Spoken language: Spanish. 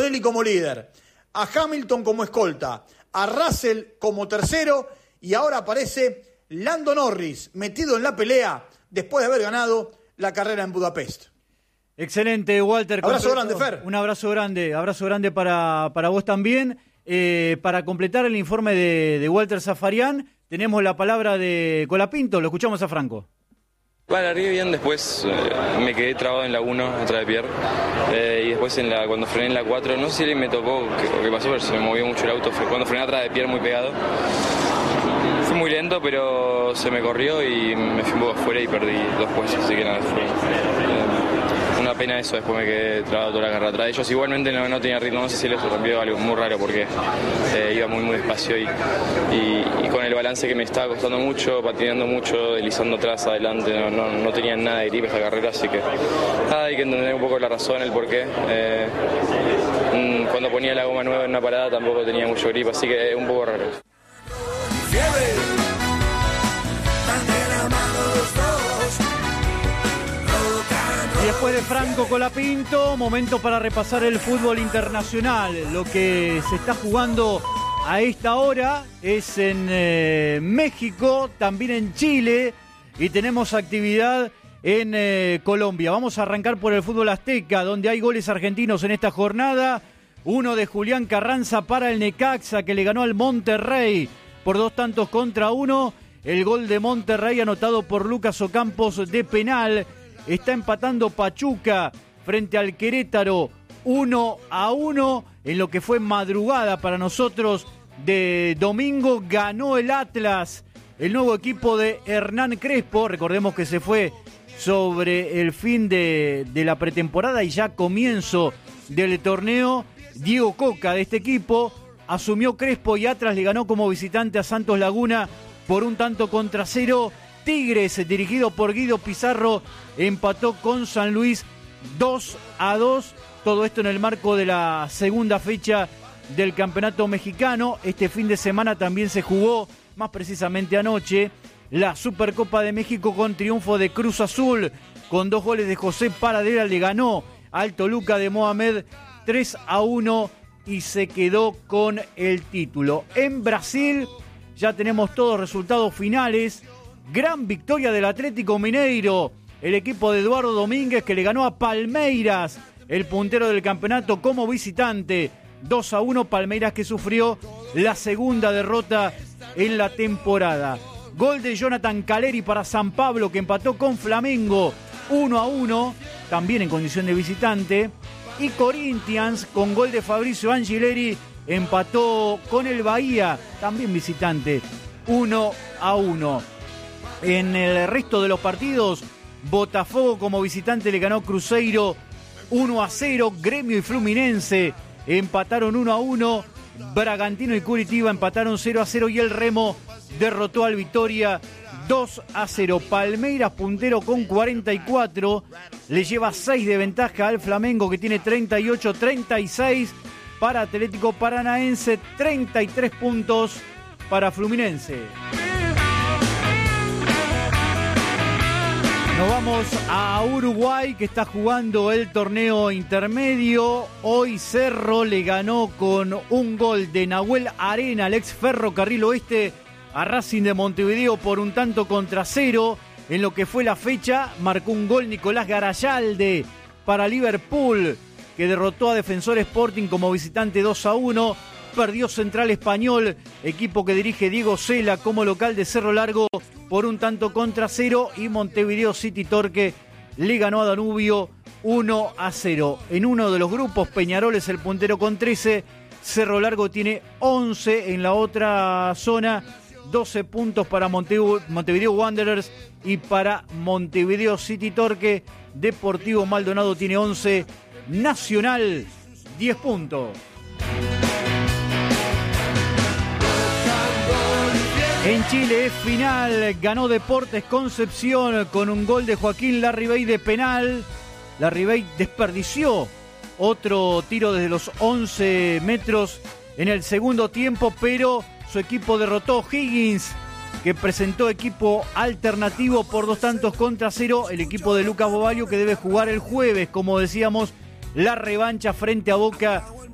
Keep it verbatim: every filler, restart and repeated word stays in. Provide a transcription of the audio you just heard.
Antonelli como líder, a Hamilton como escolta, a Russell como tercero y ahora aparece Lando Norris metido en la pelea después de haber ganado la carrera en Budapest. Excelente, Walter. Abrazo completo. grande, Fer. Un abrazo grande, abrazo grande para, para vos también. Eh, para completar el informe de, de Walter Zafarian, tenemos la palabra de Colapinto, lo escuchamos a Franco. Bueno, largué bien, después eh, me quedé trabado en la uno atrás de Pierre eh, y después en la, cuando frené en la cuatro, no sé si me tocó o qué, qué pasó, pero se me movió mucho el auto, cuando frené atrás de Pierre muy pegado. Fui muy lento, pero se me corrió y me fui un poco afuera y perdí dos puestos, así que nada, fue eh, una pena eso, después me quedé trabado toda la carrera atrás de ellos. Igualmente no, no tenía ritmo, no sé si les rompió algo muy raro porque eh, iba muy muy despacio y, y, y con el balance que me estaba costando mucho, patinando mucho, deslizando atrás, adelante, no, no, no tenía nada de grip esta carrera, así que nada, hay que entender un poco la razón, el porqué. Eh, cuando ponía la goma nueva en una parada tampoco tenía mucho grip, así que es un poco raro. Y después de Franco Colapinto, momento para repasar el fútbol internacional. Lo que se está jugando a esta hora es en eh, México, también en Chile y tenemos actividad en eh, Colombia. Vamos a arrancar por el fútbol azteca, donde hay goles argentinos en esta jornada. Uno de Julián Carranza para el Necaxa, que le ganó al Monterrey por dos tantos contra uno. El gol de Monterrey anotado por Lucas Ocampos de penal. Está empatando Pachuca frente al Querétaro uno a uno. En lo que fue madrugada para nosotros de domingo, ganó el Atlas, el nuevo equipo de Hernán Crespo. Recordemos que se fue sobre el fin de, de la pretemporada y ya comienzo del torneo. Diego Coca de este equipo asumió Crespo y Atlas le ganó como visitante a Santos Laguna por un tanto contra cero. Tigres, dirigido por Guido Pizarro, empató con San Luis dos a dos. Todo esto en el marco de la segunda fecha del Campeonato Mexicano. Este fin de semana también se jugó, más precisamente anoche, la Supercopa de México con triunfo de Cruz Azul. Con dos goles de José Paradela le ganó al Toluca de Mohamed tres a uno y se quedó con el título. En Brasil ya tenemos todos los resultados finales. Gran victoria del Atlético Mineiro, el equipo de Eduardo Domínguez, que le ganó a Palmeiras, el puntero del campeonato, como visitante. dos a uno, Palmeiras, que sufrió la segunda derrota en la temporada. Gol de Jonathan Caleri para San Pablo, que empató con Flamengo uno a uno, también en condición de visitante. Y Corinthians, con gol de Fabricio Angileri, empató con el Bahía, también visitante, uno a uno. En el resto de los partidos, Botafogo como visitante le ganó Cruzeiro uno a cero. Gremio y Fluminense empataron uno a uno. Bragantino y Curitiba empataron cero a cero. Y el Remo derrotó al Vitória dos a cero. Palmeiras, puntero con cuarenta y cuatro. Le lleva seis de ventaja al Flamengo, que tiene treinta y ocho. treinta y seis para Atlético Paranaense. treinta y tres puntos para Fluminense. Nos vamos a Uruguay, que está jugando el torneo intermedio. Hoy Cerro le ganó con un gol de Nahuel Arena, el ex Ferrocarril Oeste, a Racing de Montevideo por un tanto contra cero. En lo que fue la fecha, marcó un gol Nicolás Garayalde para Liverpool, que derrotó a Defensor Sporting como visitante dos a uno. Perdió Central Español, equipo que dirige Diego Cela, como local de Cerro Largo, por un tanto contra cero. Y Montevideo City Torque le ganó a Danubio uno a cero. En uno de los grupos, Peñarol es el puntero con trece. Cerro Largo tiene once. En la otra zona, doce puntos para Montevideo, Montevideo Wanderers y para Montevideo City Torque. Deportivo Maldonado tiene once. Nacional, diez puntos. En Chile es final, ganó Deportes Concepción con un gol de Joaquín Larribey de penal. Larribey desperdició otro tiro desde los once metros en el segundo tiempo, pero su equipo derrotó a Higgins, que presentó equipo alternativo por dos tantos contra cero. El equipo de Lucas Bobalio, que debe jugar el jueves, como decíamos, la revancha frente a Boca